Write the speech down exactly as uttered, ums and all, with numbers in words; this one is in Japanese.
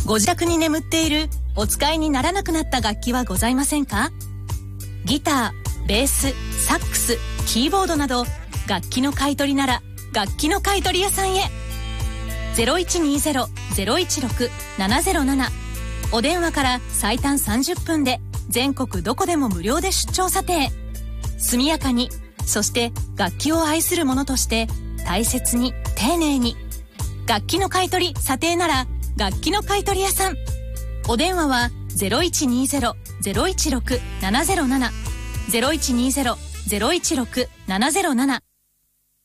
ご自宅に眠っているお使いにならなくなった楽器はございませんか？ギター、ベース、サックス、キーボードなど楽器の買い取りなら楽器の買い取り屋さんへ。 ゼロいちにゼロ ゼロいちろく ななゼロなな お電話から最短さんじゅっぷんで全国どこでも無料で出張査定。速やかに、そして楽器を愛する者として大切に丁寧に。楽器の買い取り査定なら楽器の買い取り屋さん。お電話は ゼロいちにゼロ ゼロいちろく ななゼロなな ゼロいちにゼロ ゼロいちろく ななゼロなな